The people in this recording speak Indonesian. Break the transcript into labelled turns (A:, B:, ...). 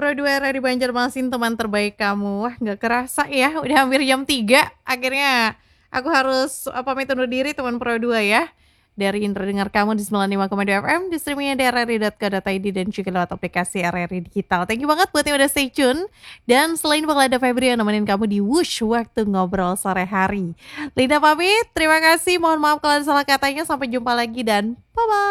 A: Pro 2 RRI Banjarmasin, teman terbaik kamu. Wah, nggak kerasa ya, udah hampir jam 3. Akhirnya aku harus pamit undur diri teman Pro 2 ya. Dari Indra dengar kamu di 95,2 FM, di streamingnya di rri.co.id dan juga lewat aplikasi RRI Digital. Thank you banget buat yang udah stay tune. Dan selain bakal ada Febri yang nemenin kamu di Wush waktu ngobrol sore hari. Linda pamit, terima kasih. Mohon maaf kalau ada salah katanya. Sampai jumpa lagi dan bye-bye.